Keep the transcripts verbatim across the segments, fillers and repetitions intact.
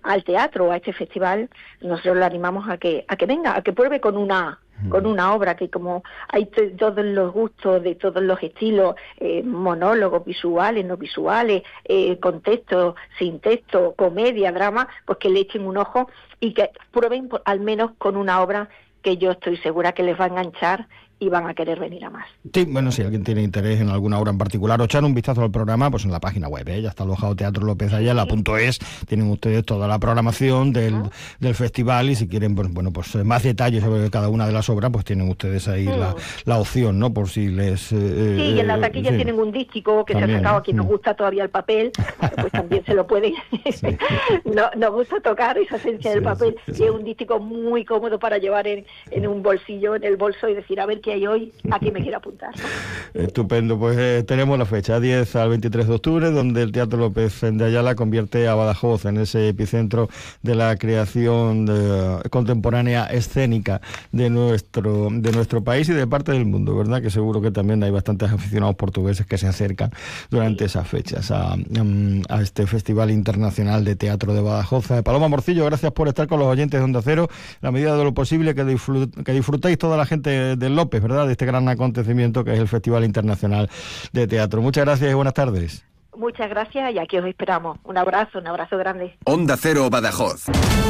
al teatro, a este festival, nosotros lo animamos a que a que venga, a que pruebe con una con una obra que como hay t- todos los gustos de todos los estilos, eh, monólogos visuales, no visuales, eh, con texto, sin texto, comedia, drama, pues que le echen un ojo y que prueben por, al menos con una obra que yo estoy segura que les va a enganchar y van a querer venir a más. Sí, bueno, si alguien tiene interés en alguna obra en particular o echar un vistazo al programa, pues en la página web, ¿eh? Ya está alojado Teatro López Ayala punto es, tienen ustedes toda la programación del, uh-huh. del festival, y si quieren, pues bueno, pues más detalles sobre cada una de las obras, pues tienen ustedes ahí uh-huh. la, la opción, ¿no? Por si les... Eh, sí, y en la taquilla sí. tienen un dístico que también, se ha sacado, a quien uh-huh. nos gusta todavía el papel, pues también se lo pueden... sí. no, nos gusta tocar esa esencia sí, del papel, sí, sí. Y es un dístico muy cómodo para llevar en, en un bolsillo, en el bolso, y decir, a ver qué hay hoy, aquí me quiero apuntar. Estupendo, pues eh, tenemos la fecha diez al veintitrés de octubre, donde el Teatro López de Ayala convierte a Badajoz en ese epicentro de la creación de, contemporánea escénica de nuestro de nuestro país y de parte del mundo, ¿verdad? Que seguro que también hay bastantes aficionados portugueses que se acercan durante esas fechas a, a este Festival Internacional de Teatro de Badajoz. Paloma Morcillo, gracias por estar con los oyentes de Onda Cero, en la medida de lo posible que, disfrut, que disfrutéis toda la gente del López, ¿verdad?, de este gran acontecimiento que es el Festival Internacional de Teatro. Muchas gracias y buenas tardes. Muchas gracias y aquí os esperamos. Un abrazo, un abrazo grande. Onda Cero Badajoz.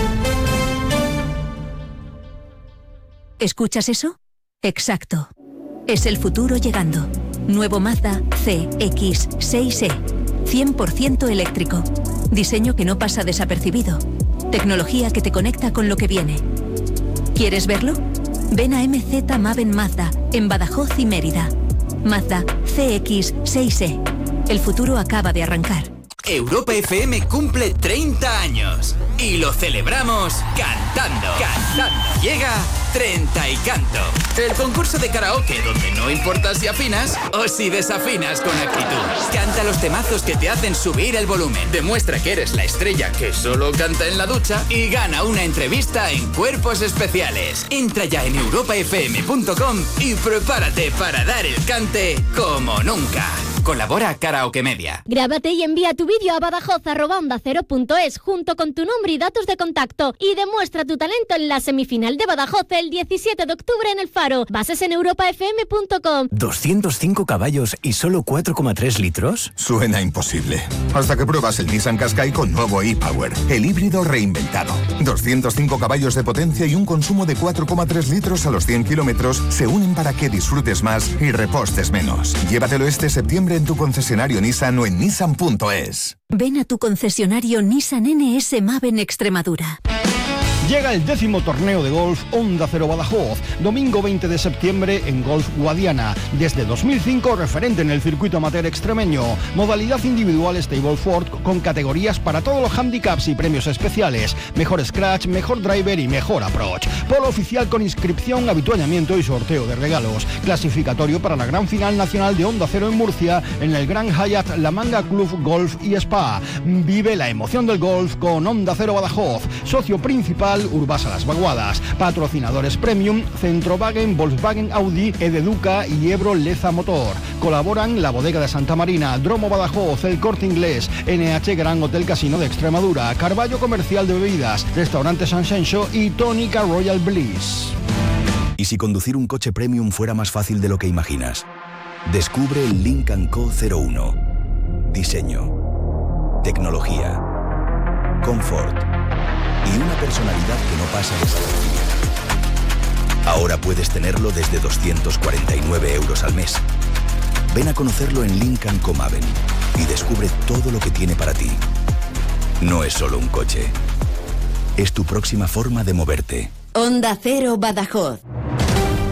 ¿Escuchas eso? Exacto. Es el futuro llegando. Nuevo Mazda C X seis E. cien por ciento eléctrico. Diseño que no pasa desapercibido. Tecnología que te conecta con lo que viene. ¿Quieres verlo? Ven a M Z Maven Mazda, en Badajoz y Mérida. Mazda C X seis E. El futuro acaba de arrancar. Europa F M cumple treinta años y lo celebramos cantando. Cantando. Llega Treinta y Canto, el concurso de karaoke donde no importa si afinas o si desafinas con actitud. Canta los temazos que te hacen subir el volumen. Demuestra que eres la estrella que solo canta en la ducha y gana una entrevista en Cuerpos Especiales. Entra ya en europa f m punto com y prepárate para dar el cante como nunca. Colabora Karaoke Media. Grábate y envía tu vídeo a badajoz arroba onda cero punto es junto con tu nombre y datos de contacto y demuestra tu talento en la semifinal de Badajoz el diecisiete de octubre en El Faro. Bases en europa f m punto com. ¿doscientos cinco caballos y solo cuatro coma tres litros? Suena imposible. Hasta que pruebas el Nissan Qashqai con nuevo e-Power, el híbrido reinventado. doscientos cinco caballos de potencia y un consumo de cuatro coma tres litros a los cien kilómetros se unen para que disfrutes más y repostes menos. Llévatelo este septiembre en tu concesionario Nissan o en nissan punto es. Ven a tu concesionario Nissan N S Maven Extremadura. Llega el décimo torneo de golf Onda Cero Badajoz, domingo veinte de septiembre en Golf Guadiana. Desde dos mil cinco, referente en el circuito amateur extremeño. Modalidad individual Stableford con categorías para todos los handicaps y premios especiales. Mejor scratch, mejor driver y mejor approach. Polo oficial con inscripción, habituallamiento y sorteo de regalos. Clasificatorio para la gran final nacional de Onda Cero en Murcia en el Gran Hyatt La Manga Club Golf y Spa. Vive la emoción del golf con Onda Cero Badajoz. Socio principal Urbasa Las Vaguadas. Patrocinadores premium Centrowagen, Volkswagen, Audi, Ededuca y Ebro Leza Motor. Colaboran la Bodega de Santa Marina, Dromo Badajoz, El Corte Inglés, N H Gran Hotel Casino de Extremadura, Carballo Comercial de Bebidas, Restaurante San Xenxo y Tónica Royal Bliss. ¿Y si conducir un coche premium fuera más fácil de lo que imaginas? Descubre el Lincoln Co cero uno. Diseño, tecnología, confort y una personalidad que no pasa desapercibida. Ahora puedes tenerlo desde doscientos cuarenta y nueve euros al mes. Ven a conocerlo en Lincoln Co Maven y descubre todo lo que tiene para ti. No es solo un coche, es tu próxima forma de moverte. Onda Cero Badajoz.